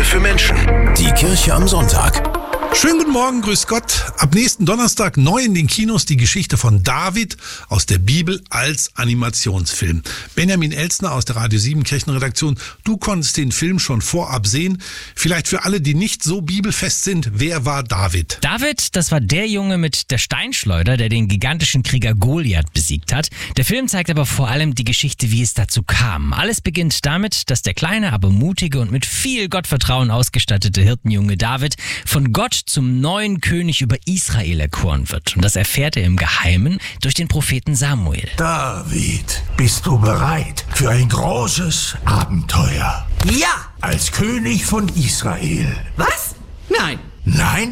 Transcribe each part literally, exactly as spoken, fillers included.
für Menschen. Die Kirche am Sonntag. Schönen guten Morgen, grüß Gott. Ab nächsten Donnerstag neu in den Kinos die Geschichte von David aus der Bibel als Animationsfilm. Benjamin Elstner aus der Radio sieben Kirchenredaktion, du konntest den Film schon vorab sehen. Vielleicht für alle, die nicht so bibelfest sind, wer war David? David, das war der Junge mit der Steinschleuder, der den gigantischen Krieger Goliath besiegt hat. Der Film zeigt aber vor allem die Geschichte, wie es dazu kam. Alles beginnt damit, dass der kleine, aber mutige und mit viel Gottvertrauen ausgestattete Hirtenjunge David von Gott zum neuen König über Israel erkoren wird. Und das erfährt er im Geheimen durch den Propheten Samuel. David, bist du bereit für ein großes Abenteuer? Ja! Als König von Israel. Was? Nein. Nein?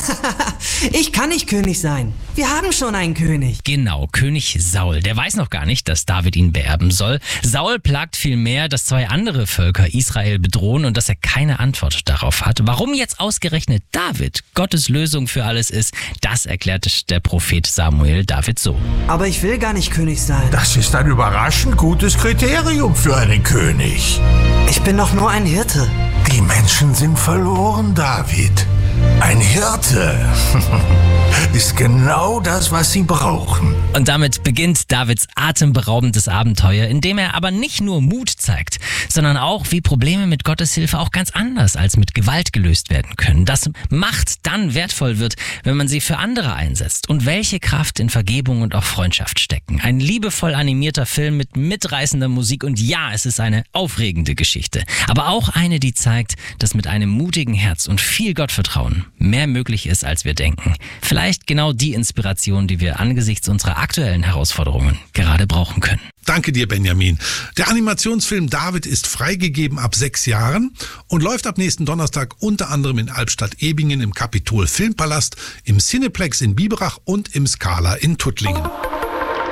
Ich kann nicht König sein. Wir haben schon einen König. Genau, König Saul. Der weiß noch gar nicht, dass David ihn beerben soll. Saul plagt vielmehr, dass zwei andere Völker Israel bedrohen und dass er keine Antwort darauf hat. Warum jetzt ausgerechnet David Gottes Lösung für alles ist, das erklärte der Prophet Samuel David so. Aber ich will gar nicht König sein. Das ist ein überraschend gutes Kriterium für einen König. Ich bin doch nur ein Hirte. Die Menschen sind verloren, David. Ein Hirte ist genau das, was sie brauchen. Und damit beginnt Davids atemberaubendes Abenteuer, in dem er aber nicht nur Mut zeigt, sondern auch, wie Probleme mit Gottes Hilfe auch ganz anders als mit Gewalt gelöst werden können. Dass Macht dann wertvoll wird, wenn man sie für andere einsetzt. Und welche Kraft in Vergebung und auch Freundschaft stecken. Ein liebevoll animierter Film mit mitreißender Musik und ja, es ist eine aufregende Geschichte. Aber auch eine, die zeigt, dass mit einem mutigen Herz und viel Gottvertrauen mehr möglich ist, als wir denken. Vielleicht genau die Inspiration, die wir angesichts unserer aktuellen Herausforderungen gerade brauchen können. Danke dir, Benjamin. Der Animationsfilm David ist freigegeben ab sechs Jahren und läuft ab nächsten Donnerstag unter anderem in Albstadt-Ebingen im Capitol Filmpalast, im Cineplex in Biberach und im Scala in Tuttlingen.